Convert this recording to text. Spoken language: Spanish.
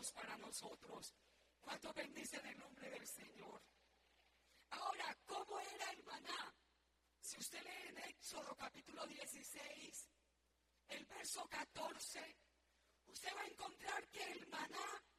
Dios para nosotros. ¿Cuántos bendicen el nombre del Señor? Ahora, ¿cómo era el maná? Si usted lee en Éxodo capítulo 16, el verso 14, usted va a encontrar que el maná